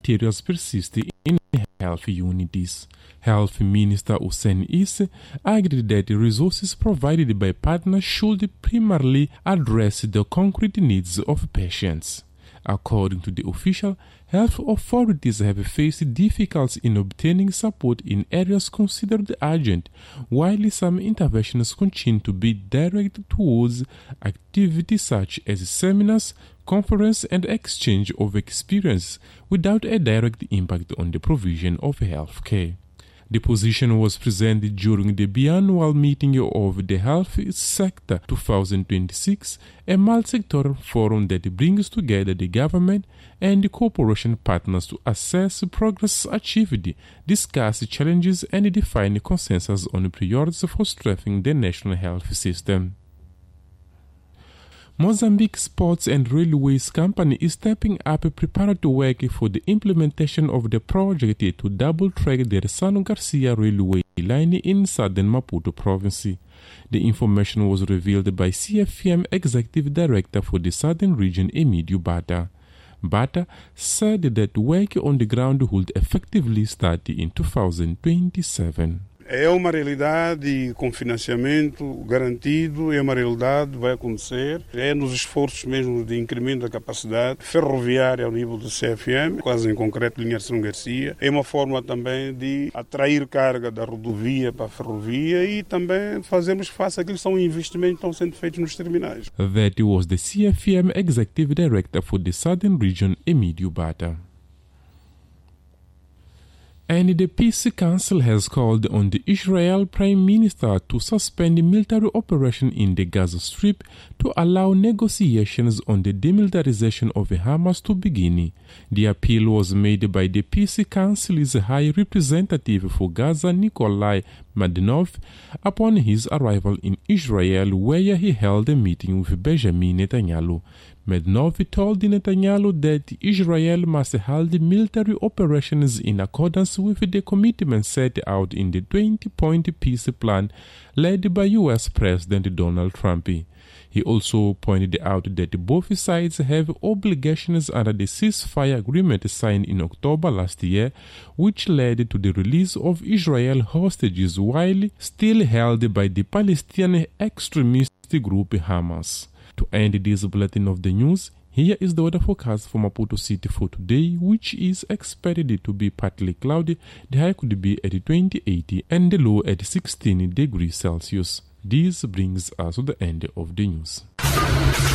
materials persist in health unities. Health Minister Hussein Isse argued that the resources provided by partners should primarily address the concrete needs of patients. According to the official, health authorities have faced difficulties in obtaining support in areas considered urgent, while some interventions continue to be directed towards activities such as seminars, conference and exchange of experience without a direct impact on the provision of health care. The position was presented during the biannual meeting of the Health Sector 2026, a multi-sectoral forum that brings together the government and the cooperation partners to assess progress achieved, discuss challenges and define consensus on priorities for strengthening the national health system. Mozambique Sports and Railways Company is stepping up preparatory work for the implementation of the project to double-track the Ressano Garcia railway line in southern Maputo province. The information was revealed by CFM Executive Director for the southern region, Emílio Bata. Bata said that work on the ground would effectively start in 2027. É uma realidade com financiamento garantido, é uma realidade que vai acontecer. É nos esforços mesmo de incremento da capacidade ferroviária ao nível do CFM, quase em concreto linha de São Garcia. É uma forma também de atrair carga da rodovia para a ferrovia e também fazermos face àqueles que são investimentos que estão sendo feitos nos terminais. That was the CFM Executive Director for the Southern Region, Emílio Bata. And the Peace Council has called on the Israel Prime Minister to suspend military operation in the Gaza Strip to allow negotiations on the demilitarization of Hamas to begin. The appeal was made by the Peace Council's High Representative for Gaza, Nikolai Mladenov, upon his arrival in Israel, where he held a meeting with Benjamin Netanyahu. Mladenov told Netanyahu that Israel must hold military operations in accordance with the commitments set out in the 20-point peace plan led by U.S. President Donald Trump. He also pointed out that both sides have obligations under the ceasefire agreement signed in October last year, which led to the release of Israel hostages while still held by the Palestinian extremist group Hamas. To end this bulletin of the news, here is the weather forecast for Maputo City for today, which is expected to be partly cloudy. The high could be at 28 and the low at 16 degrees Celsius. This brings us to the end of the news.